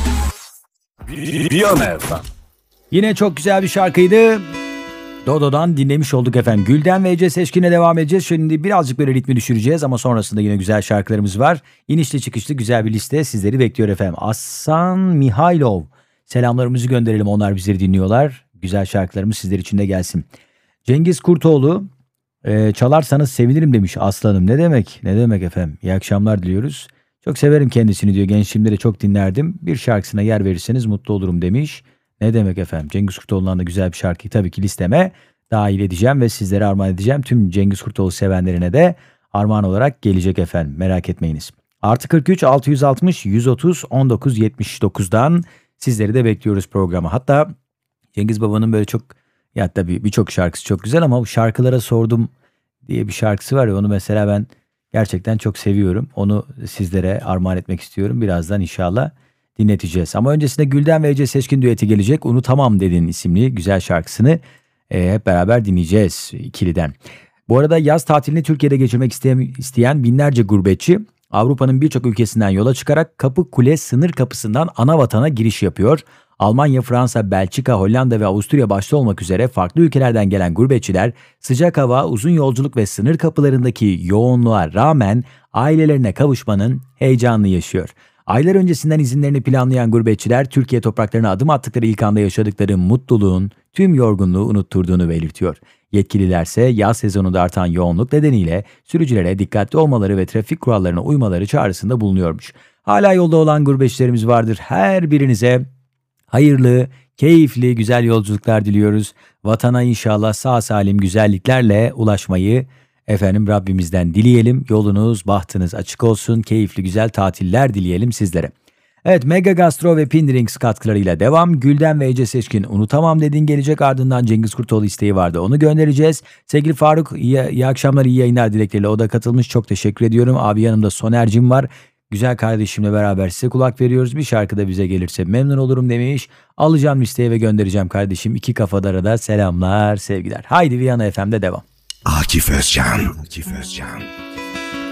Viyana FM. Yine çok güzel bir şarkıydı. Dodo'dan dinlemiş olduk efendim. Gülden ve Ece Seçkin'e devam edeceğiz. Şimdi birazcık böyle ritmi düşüreceğiz ama sonrasında yine güzel şarkılarımız var. İnişli çıkışlı güzel bir liste sizleri bekliyor efendim. Aslan Mihailov. Selamlarımızı gönderelim, onlar bizleri dinliyorlar. Güzel şarkılarımız sizler için de gelsin. Cengiz Kurtoğlu, çalarsanız sevinirim demiş aslanım. Ne demek? Ne demek efendim? İyi akşamlar diliyoruz. Çok severim kendisini diyor. Gençliğimde de çok dinlerdim. Bir şarkısına yer verirseniz mutlu olurum demiş. Ne demek efendim? Cengiz Kurtoğlu'ndan da güzel bir şarkıyı tabii ki listeme dahil edeceğim ve sizlere armağan edeceğim. Tüm Cengiz Kurtoğlu sevenlerine de armağan olarak gelecek efendim. Merak etmeyiniz. Artı 43 660 130 19 79'dan sizleri de bekliyoruz programa. Hatta Cengiz Baba'nın böyle çok, ya tabii birçok şarkısı çok güzel ama bu şarkılara sordum diye bir şarkısı var ya, onu mesela ben gerçekten çok seviyorum. Onu sizlere armağan etmek istiyorum. Birazdan inşallah dinleteceğiz. Ama öncesinde Gülden ve Ece Seçkin düeti gelecek. Unutamam dedin isimli güzel şarkısını hep beraber dinleyeceğiz ikiliden. Bu arada yaz tatilini Türkiye'de geçirmek isteyen binlerce gurbetçi Avrupa'nın birçok ülkesinden yola çıkarak Kapıkule sınır kapısından ana vatana giriş yapıyor. Almanya, Fransa, Belçika, Hollanda ve Avusturya başta olmak üzere farklı ülkelerden gelen gurbetçiler sıcak hava, uzun yolculuk ve sınır kapılarındaki yoğunluğa rağmen ailelerine kavuşmanın heyecanını yaşıyor. Aylar öncesinden izinlerini planlayan gurbetçiler Türkiye topraklarına adım attıkları ilk anda yaşadıkları mutluluğun tüm yorgunluğu unutturduğunu belirtiyor. Yetkililerse yaz sezonunda artan yoğunluk nedeniyle sürücülere dikkatli olmaları ve trafik kurallarına uymaları çağrısında bulunuyormuş. Hala yolda olan gurbetçilerimiz vardır. Her birinize hayırlı, keyifli, güzel yolculuklar diliyoruz. Vatana inşallah sağ salim güzelliklerle ulaşmayı efendim Rabbimizden dileyelim. Yolunuz, bahtınız açık olsun. Keyifli, güzel tatiller dileyelim sizlere. Evet, Mega Gastro ve Pinrings katkılarıyla devam. Gülden ve Ece Seçkin unutamam dedin gelecek, ardından Cengiz Kurtoğlu isteği vardı, onu göndereceğiz. Sevgili Faruk, iyi akşamlar, iyi yayınlar dilekleriyle o da katılmış, çok teşekkür ediyorum. Abi yanımda Soner'cim var. Güzel kardeşimle beraber size kulak veriyoruz. Bir şarkı da bize gelirse memnun olurum demiş. Alacağım listeye ve göndereceğim kardeşim. İki Kafadara da selamlar, sevgiler. Haydi Viyana FM'de devam. Akif Özcan.